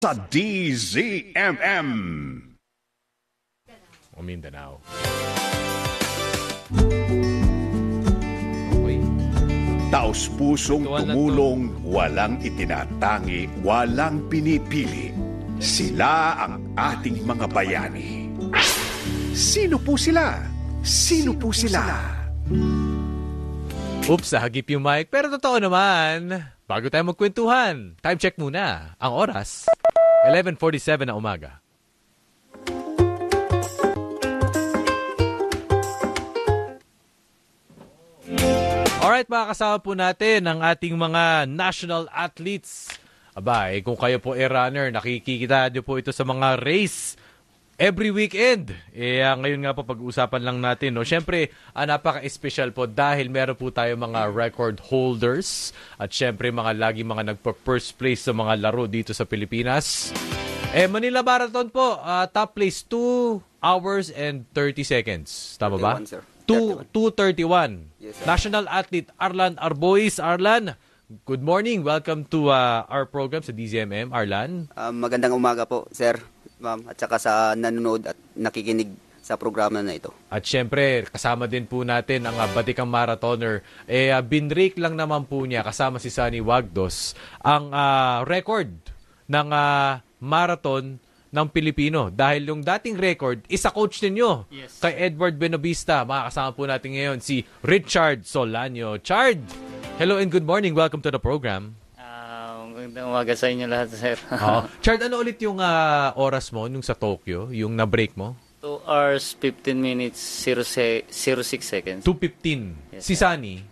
sa DZMM. O Mindanao. Taos-pusong tumulong, walang itinatangi, walang pinipili. Sila ang ating mga bayani. Sino po sila? Sino po sila? Oops, hagip yung mic. Pero totoo naman. Bago tayo magkwentuhan, time check muna. Ang oras, 11:47 na umaga. Alright, mga kasama po natin ang ating mga national athletes. Aba, kung kayo po runner, nakikita nyo po ito sa mga race every weekend. Ngayon nga po pag-uusapan lang natin. No? Siyempre, napaka-special po dahil meron po tayo mga record holders at siyempre lagi mga nagpa-first place sa mga laro dito sa Pilipinas. Manila Marathon po, top place 2 hours and 30 seconds. Tama ba? 2:31. Yes, National athlete Arlan Arbois. Arlan, good morning. Welcome to our program sa DZMM. Arlan. Magandang umaga po, sir, ma'am, at saka sa nanonood at nakikinig sa programa na ito. At syempre, kasama din po natin ang batikang marathoner. Binrake lang naman po niya, kasama si Sunny Wagdos, ang record ng marathon ng Pilipino. Dahil yung dating record, isa coach ninyo. Yes. Kay Edward Benavista. Makakasama po natin ngayon si Richard Solanio. Chard, hello and good morning. Welcome to the program. Magandang umaga sa inyo lahat, sir. Chard, ano ulit yung oras mo nung sa Tokyo? Yung na-break mo? 2 hours, 15 minutes, 06 seconds. 2:15. Yes, Si Sunny?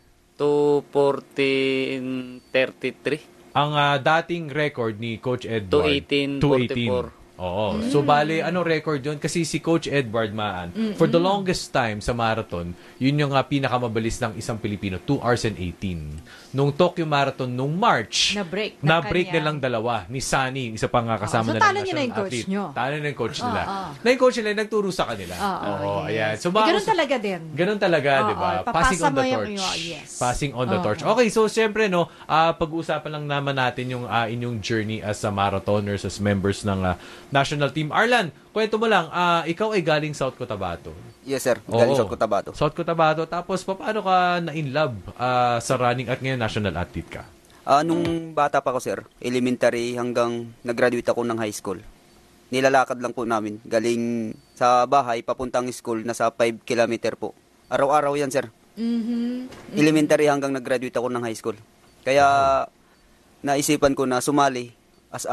2:14.33. Ang dating record ni Coach Edward? 2:18.44. Oo. So, bale, anong record yun? Kasi si Coach Edward Maan, for the longest time sa marathon, yun yung pinakamabilis ng isang Pilipino, 2 hours and 18. Nung Tokyo Marathon, nung March, na-break nilang dalawa, ni Sunny, isa pang kasama na talo nyo na yung coach nyo. Talo na yung coach nila. Na yung coach nila, nagturo sa kanila. Ayan. So, ganun talaga din. Ganun talaga, di ba? Passing on the torch. Passing on the torch. Okay, so siyempre, pag-uusapan lang naman natin yung inyong journey as marathoner, as members ng national team. Arlan, kwento mo lang, ikaw ay galing South Cotabato. Yes, sir. Galing South Cotabato. South Cotabato. Tapos, paano ka na-in love sa running at ngayon national athlete ka? Nung bata pa ako, sir, elementary hanggang nag-graduate ako ng high school. Nilalakad lang po namin. Galing sa bahay, papuntang school, nasa 5 kilometer po. Araw-araw yan, sir. Elementary hanggang nag-graduate ako ng high school. Kaya, naisipan ko na sumali as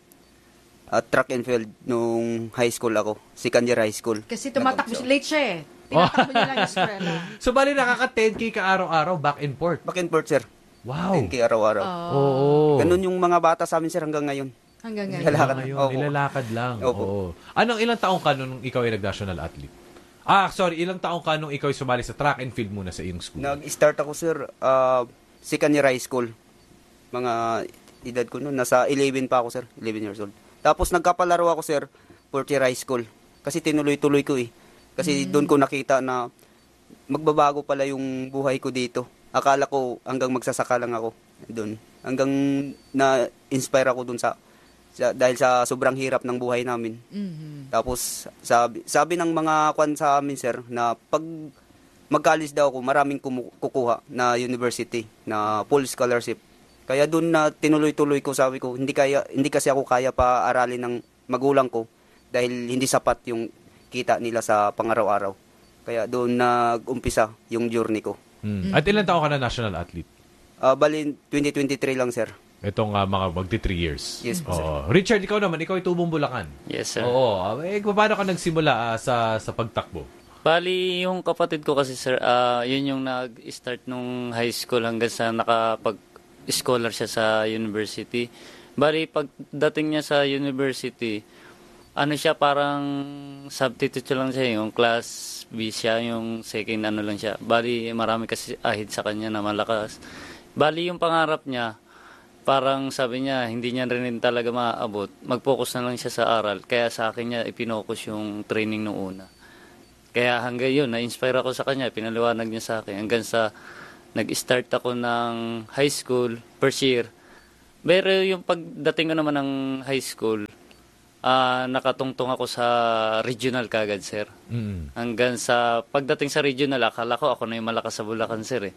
track and field nung high school ako. Second year high school. Kasi tumatakbo siya. Late siya eh. Tinatakbo niya lang yung eskwela. So, bali nakaka-10K ka araw-araw, back and forth? Back and forth, sir. Wow. 10K araw-araw. Oo. Ganun yung mga bata sa amin, sir, hanggang ngayon. Hanggang ngayon. Nilalakad. Ngayon, nilalakad lang. Opo. Oo. Anong ilang taong ka nung ikaw ay nag-national athlete? Ilang taong ka nung ikaw ay sumali sa track and field muna sa iyong school? Nag-start ako, sir, second year high school. Mga edad ko noon, nasa 11 pa ako, sir. 11 years old. Tapos nagkapalaro ako, sir, fourth year high school. Kasi tinuloy-tuloy ko eh. Kasi doon ko nakita na magbabago pala yung buhay ko dito. Akala ko hanggang magsasaka lang ako doon. Hanggang na-inspire ako doon dahil sa sobrang hirap ng buhay namin. Tapos sabi ng mga kwan sa amin, sir, na pag mag-college daw ako, maraming kukuha na university, na full scholarship. Kaya doon na tinuloy-tuloy ko, sabi ko, hindi kasi ako kaya pa aralin ng magulang ko dahil hindi sapat yung kita nila sa pangaraw-araw. Kaya doon nag-umpisa yung journey ko. At ilang taon ka na national athlete? Bali, 2023 lang, sir. Itong mga magti 3 years. Yes, po, sir. Richard, ikaw naman, ikaw ay tubong Bulacan. Yes, sir. Oo. Paano ka nagsimula sa pagtakbo? Bali, yung kapatid ko kasi, sir, yun yung nag-start nung high school hanggang sa nakapag-scholar siya sa university. Bali, pagdating niya sa university, siya, parang substitute lang siya, yung class B siya, yung second lang siya. Bali, marami kasi ahid sa kanya na malakas. Bali, yung pangarap niya, parang sabi niya, hindi niya rin talaga maaabot. Mag-focus na lang siya sa aral. Kaya sa akin niya, ipinokus yung training nung una. Kaya hanggang yun, na-inspire ako sa kanya, pinaliwanag niya sa akin. Hanggang sa nag-start ako ng high school, first year, Pero yung pagdating ko naman ng high school, nakatungtong ako sa regional kagad, sir. Hanggang sa pagdating sa regional, akala ko ako na yung malakas sa Bulacan, sir.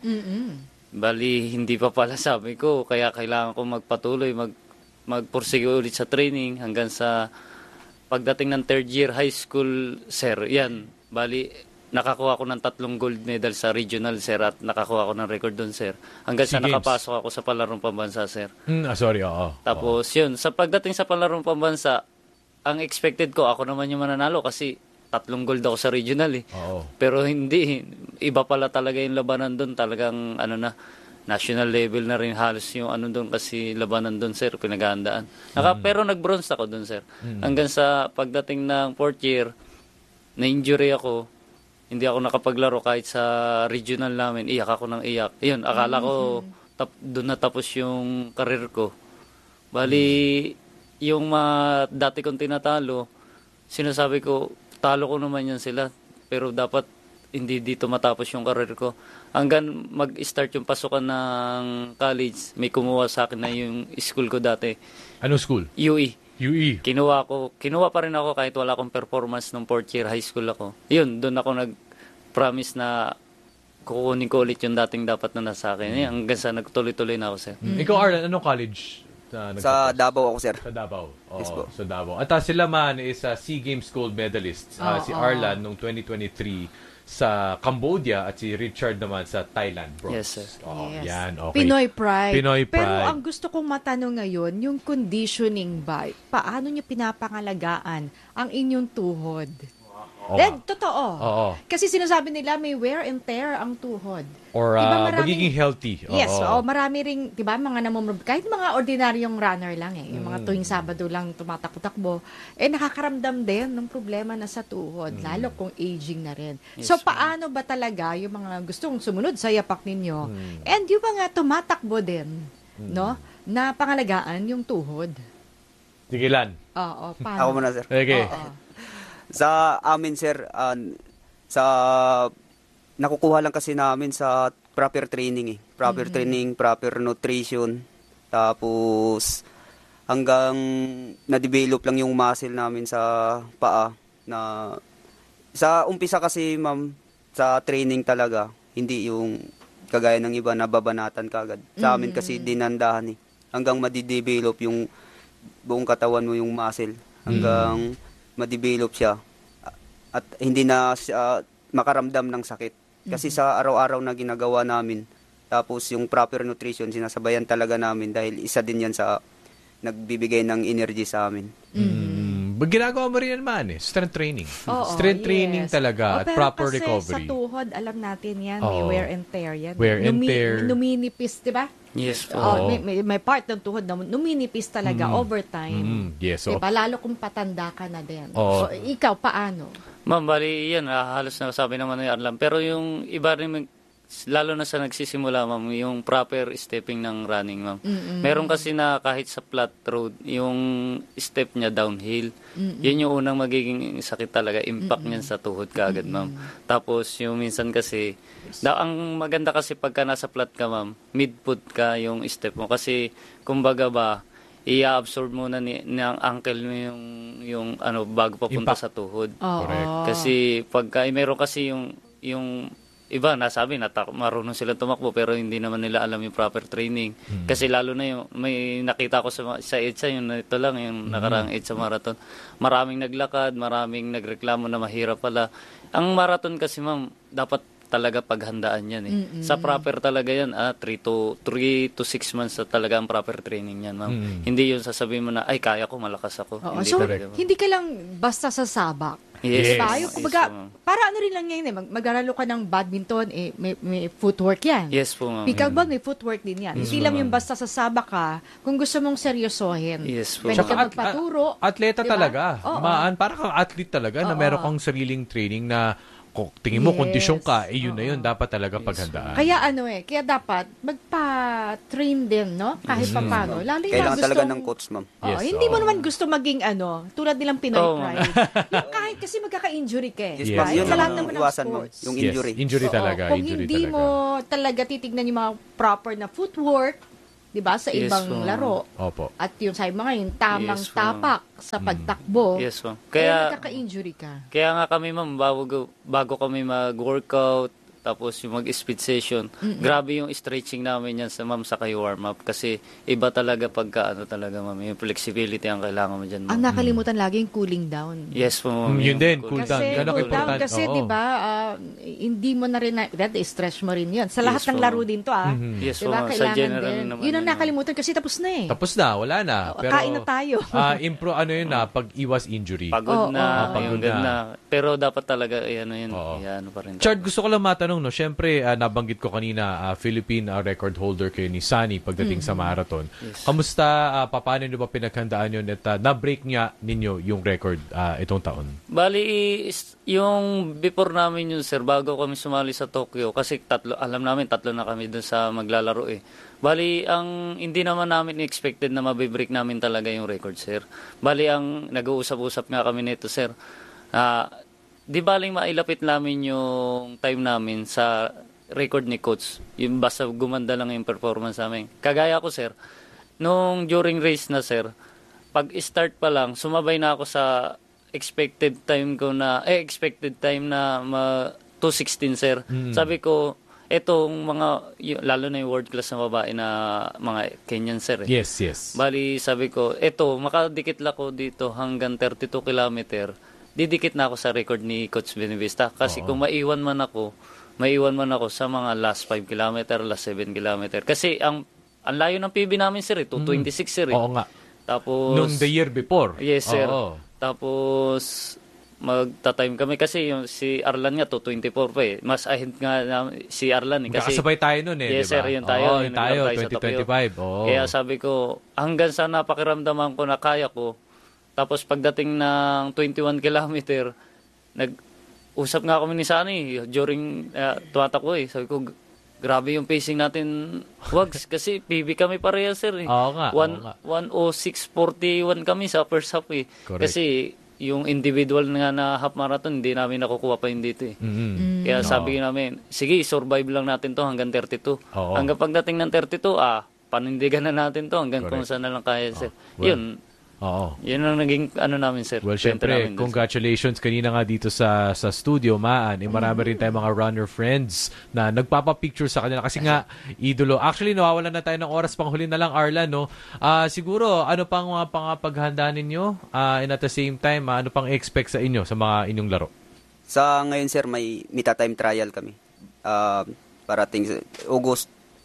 Bali, hindi pa pala sabi ko. Kaya kailangan ko magpatuloy, magpursige ulit sa training hanggang sa pagdating ng third year high school, sir. Yan, bali, nakakuha ko ng 3 gold medal sa regional, sir, at nakakuha ko ng record doon, sir. Hanggang sa SEA Games. nakapasok ako sa palarong pambansa, sir. Sorry, oo. Tapos yun, sa pagdating sa palarong pambansa, ang expected ko, ako naman yung mananalo kasi 3 gold ako sa regional eh. Oo. Pero hindi, iba pala talaga yung labanan doon, talagang national level na rin halos yung doon kasi labanan doon, sir, pinaghahandaan. Pero nag-bronze ako doon, sir. Hanggang sa pagdating ng 4th year, na-injury ako, hindi ako nakapaglaro kahit sa regional namin, iyak ako ng iyak. Yun, akala ko doon natapos yung karir ko. Bali, yung dati kong tinatalo, sinasabi ko, talo ko naman yan sila. Pero dapat hindi dito matapos yung karir ko. Hanggang mag-start yung pasukan ng college, may kumuha sa akin na yung school ko dati. Anong school? UE. UE. Kinuha pa rin ako kahit wala akong performance nung 4th year high school ako. Yun, doon ako nag-promise na kukunin ko ulit yung dating dapat na nasa akin. Hanggang sa nagtuloy-tuloy na ako, sir. Ikaw, Arlan, anong college? Sa Davao ako, sir. Sa Davao. Oo, Yes po. sa Davao. At sila man is SEA Games gold medalist. Si Arlan nung 2023 sa Cambodia at si Richard naman sa Thailand, bro. Yes, sir. Yes. Yan, okay. Pinoy pride. Pinoy Pero pride. ang gusto kong matanong ngayon, yung conditioning ba, paano nyo pinapangalagaan ang inyong tuhod? Oo. Totoo. Oo. Kasi sinasabi nila may wear and tear ang tuhod. Or Diba maraming- magiging healthy. Oo. Yes, marami ring, 'di ba, mga kahit mga ordinaryong runner lang yung mga tuwing Sabado lang tumatakbo-takbo, nakakaramdam din ng problema na sa tuhod, lalo kung aging na rin. So paano ba talaga yung mga gustong sumunod sa yapak ninyo and yung mga tumatakbo din, no, na pangalagaan yung tuhod? Tigilan. Oo, paano? Ako muna, sir. Okay. Oo. Sa amin, sir, nakukuha lang kasi namin sa proper training eh. Proper training, proper nutrition. Tapos hanggang na-develop lang yung muscle namin sa paa na sa umpisa kasi, ma'am, sa training talaga, hindi yung kagaya ng iba na babanatan kagad. Sa amin kasi dinandahan eh. Hanggang ma-develop yung buong katawan mo yung muscle. Hanggang ma-develop siya at hindi na makaramdam ng sakit. Kasi sa araw-araw na ginagawa namin, tapos yung proper nutrition, sinasabayan talaga namin dahil isa din yan sa nagbibigay ng energy sa amin. Ginagawa mo rin naman strength training. Oo, Strength training yes. talaga at Pero proper kasi recovery. sa tuhod, alam natin yan, may Oo. wear and tear yan. Wear and tear. Numinipis, di ba? Yes po. Oo. May part ng tuhod na numinipis talaga over time. Yes. So, Diba? Lalo kung patanda ka na din. Oo. So, ikaw, paano? Ma'am, bali yan, halos na sabi naman ni Arlan. Pero yung iba rin, lalo na sa nagsisimula, ma'am, yung proper stepping ng running, ma'am. Meron kasi na kahit sa flat road, yung step niya downhill, yun yung unang magiging sakit talaga, impact niyan sa tuhod kaagad, ma'am. Tapos yung minsan kasi, ang maganda kasi pagka nasa flat ka, ma'am, mid-foot ka yung step mo. Kasi, kumbaga ba, i-absorb muna ng ankle mo yung bago papunta Impact. sa tuhod. Correct. Kasi pagka meron kasi yung iba nasabi na marunong sila tumakbo pero hindi naman nila alam yung proper training. Kasi lalo na yung may nakita ko sa EDSA yung ito lang yung nakaraang EDSA marathon. Maraming naglakad, maraming nagreklamo na mahirap pala. Ang marathon kasi, ma'am, dapat talaga paghandaan yan eh. Sa proper talaga yan, 3 to 6 months na talaga ang proper training yan, ma'am. Hindi yun sasabihin mo na, ay, kaya ko, malakas ako. Oo. Hindi So, talaga, ma'am. hindi ka lang basta sasabak. Yes. Diba? Yung, kumbaga, Yes, ma'am. para ano rin lang yan maglaro ka ng badminton, may footwork yan. Yes po, ma'am. Pickleball, may footwork din yan. Hindi lang yung basta sasabak ka, kung gusto mong seryosohin. Yes po. Pwede Tsaka ka magpaturo. atleta Diba? talaga. Oo. Parang kang athlete talaga na Oo. meron kang sariling training na kung tingin mo, Yes. kondisyon ka, yun na Oo. yun, dapat talaga paghandaan. Kaya kaya dapat magpa-train din, no? Kahit paano. Lalo yung Kailangan gustong, talaga ng coach, ma'am. Oo, Yes, hindi mo oo. naman gusto maging tulad nilang Pinoy Oo. Pride. Yung kahit kasi magkaka-injury ka eh. Yes, Yes, ma'am. yes. Yun Sa lahat ang naman ng iwasan, ma'am. sports. Yung Yes, injury. injury Oo, talaga. kung injury hindi talaga. mo talaga titignan yung mga proper na footwork, 'di ba, sa Yes, ibang ma'am. laro. Opo. At yung sabi mo ngayon, tamang Yes, ma'am. tapak sa pagtakbo. Yes, ma'am. Kaya nagkaka-injury ka. Kaya nga kami, ma'am, bago kami mag-workout, tapos yung mag-speed session, grabe yung stretching namin yan sa ma'am sa kayo warm-up. Kasi iba talaga pagka, talaga, ma'am, yung flexibility ang kailangan mo dyan, ma'am. Ang nakalimutan lagi yung cooling down. Yes po, ma'am. Yun yung din, cool down. Kasi Ganun cool down, ka-important. kasi Oo. 'di ba, hindi mo na rin stretch mo rin 'yun. Sa lahat Yes, ng po, laro ma'am. din to ah. Yes, 'Di po, ba, ma'am. Sa kailangan general din. naman 'Yun ang yun, nakalimutan kasi tapos na eh. Tapos na, wala na. Pero, Kain na tayo. pag-iwas injury. Oo, Pagod na, pagod yung na. na. Pero dapat talaga, yun, Oo. ano pa rin. Chard, gusto ko lang matanong, no? Siyempre, nabanggit ko kanina, Philippine record holder kayo ni Sunny pagdating sa marathon. Yes. Kamusta, paano nyo ba pinaghandaan yun at na-break niya ninyo yung record itong taon? Bali, yung before namin yun, sir, bago kami sumali sa Tokyo, kasi alam namin, tatlo na kami dun sa maglalaro eh. Bali, hindi naman namin expected na mabibreak namin talaga yung record, sir. Bali, nag-uusap-usap nga kami nito, sir. Di baling mailapit namin yung time namin sa record ni coach. Yung basta gumanda lang yung performance namin. Kagaya ko, sir, nung during race na, sir, pag start pa lang, sumabay na ako sa expected time na 2:16, sir. Sabi ko, etong lalo na yung world class na babae na mga Kenyan, sir. Yes, yes. Bali, sabi ko, makadikit lang ko dito hanggang 32 kilometer. Didikit na ako sa record ni Coach Benevista. Kasi kung maiwan man ako sa mga last 5 kilometer, last 7 kilometer. Kasi ang layo ng PB namin, sir, 226, sir. Oo nga. Tapos, Nung the year before. yes, sir. Oo. Tapos, magta-time kami kasi si Arlan nga 224 pa eh. Mas ahead nga si Arlan eh. Kasi, Kakasabay tayo nun eh, yes, di ba? sir, yun tayo. Oo, Yung yun tayo, nag-apply sa Tokyo. 2025. Oo. Kaya sabi ko, hanggang sa napakiramdaman ko na kaya ko, tapos pagdating ng 21 kilometer, usap nga kami ni Sunny during tumatakbo eh. Sabi ko, grabe yung pacing natin, Wags, kasi PB kami pareha, sir. Eh. Oo nga, oo nga. 1:06:41 kami sa first half eh. Correct. Kasi yung individual nga na half marathon, hindi namin nakukuha pa yun dito eh. Mhm. Kaya sabi namin, sige, survive lang natin to hanggang 32. Oo. Hanggang pagdating ng 32, panindigan na natin to hanggang kung Correct. saan na lang kaya, sir. Well, Yun, Oo. yun ang naging namin, sir. Well, Kwento syempre, namin dun, sir. congratulations kanina nga dito sa studio, Maan. Marami rin tayong mga runner friends na nagpapapicture sa kanila kasi nga, idolo. Actually, nawawalan na tayo ng oras, panghuli na lang, Arlan, no? Siguro, ano pang mga pangapaghanda ninyo? And at the same time, ano pang expect sa inyo, sa mga inyong laro? Sa ngayon, sir, may Mita Time trial kami. Parating sa August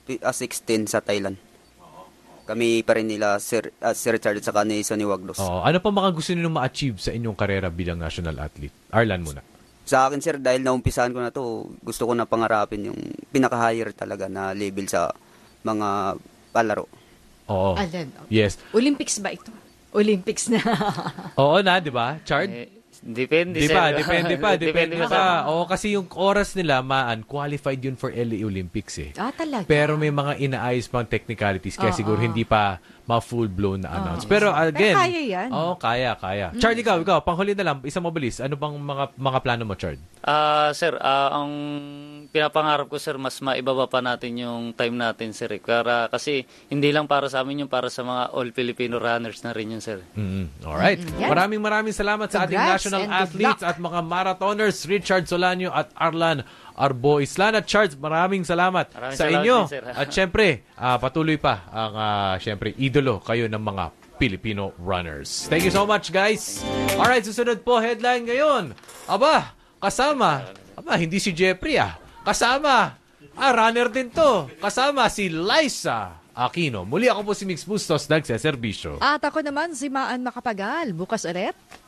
16 sa Thailand. Kami pa rin nila, Sir Richard at saka ni Sonny Wagdos. Oo. Ano pa mga gusto niyo ma-achieve sa inyong karera bilang national athlete? Arlan muna. Sa akin, sir, dahil naumpisahan ko na to, gusto ko na pangarapin yung pinaka-higher talaga na level sa mga palaro. Oo. Alin? Yes. Olympics ba ito? Olympics na. Oo na, di ba? Chard? Depende, Di sir. ba? Depende pa. sir. Oo, kasi yung oras nila, qualified yun for LA Olympics eh. Talaga? Pero may mga inaayos pang technicalities kaya siguro hindi pa ma-full-blown na announce. Pero Pero again, kaya yan. Oo, kaya. Chard, ikaw, panghuli na lang, isang mabilis. Ano bang mga plano mo, Chard? Sir, ang pinapangarap ko, sir, mas maibaba pa natin yung time natin, sir. Kasi hindi lang para sa amin yung para sa mga all Filipino runners na rin yun, sir. Alright. Yan. Maraming salamat sa ating Congrats national and good athletes luck. at mga marathoners, Richard Solanio at Arlan Arbo Islan. At Charles, maraming salamat Maraming sa salamat inyo. din, sir. At syempre, patuloy pa ang syempre idolo kayo ng mga Filipino runners. Thank you so much, guys. Alright, susunod po headline ngayon. Hindi si Jeffrey Kasama, runner din to. Kasama si Liza Aquino. Muli ako po si Mix Bustos, nagseserbisyo. At ako naman si Maan Makapagal. Bukas ulit.